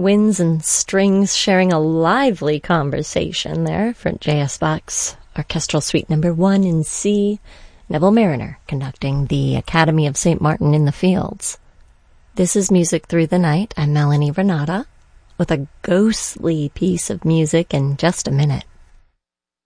Winds and strings sharing a lively conversation there for J.S. Bach's Orchestral Suite No. 1 in C. Neville Marriner conducting the Academy of St. Martin in the Fields. This is Music Through the Night. I'm Melanie Renata with a ghostly piece of music in just a minute.